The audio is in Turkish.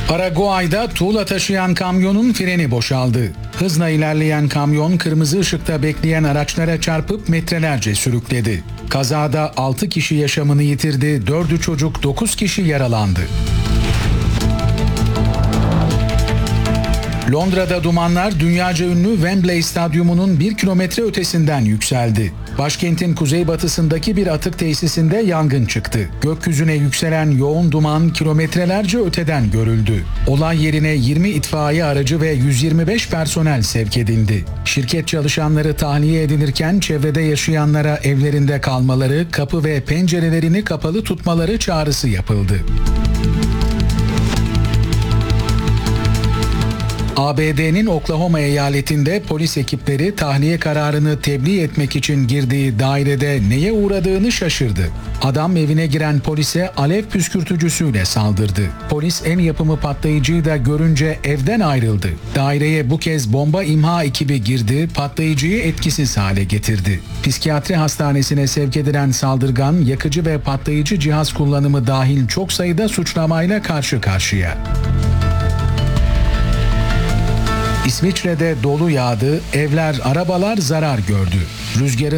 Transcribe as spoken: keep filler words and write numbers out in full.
Paraguay'da tuğla taşıyan kamyonun freni boşaldı. Hızla ilerleyen kamyon kırmızı ışıkta bekleyen araçlara çarpıp metrelerce sürükledi. Kazada altı kişi yaşamını yitirdi, dördü çocuk, dokuz kişi yaralandı. Londra'da dumanlar dünyaca ünlü Wembley Stadyumu'nun bir kilometre ötesinden yükseldi. Başkentin kuzeybatısındaki bir atık tesisinde yangın çıktı. Gökyüzüne yükselen yoğun duman kilometrelerce öteden görüldü. Olay yerine yirmi itfaiye aracı ve yüz yirmi beş personel sevk edildi. Şirket çalışanları tahliye edilirken çevrede yaşayanlara evlerinde kalmaları, kapı ve pencerelerini kapalı tutmaları çağrısı yapıldı. A B D'nin Oklahoma eyaletinde polis ekipleri tahliye kararını tebliğ etmek için girdiği dairede neye uğradığını şaşırdı. Adam evine giren polise alev püskürtücüsüyle saldırdı. Polis el yapımı patlayıcıyı da görünce evden ayrıldı. Daireye bu kez bomba imha ekibi girdi, patlayıcıyı etkisiz hale getirdi. Psikiyatri hastanesine sevk edilen saldırgan, yakıcı ve patlayıcı cihaz kullanımı dahil çok sayıda suçlamayla karşı karşıya. İsviçre'de dolu yağdı, evler, arabalar zarar gördü. Rüzgarın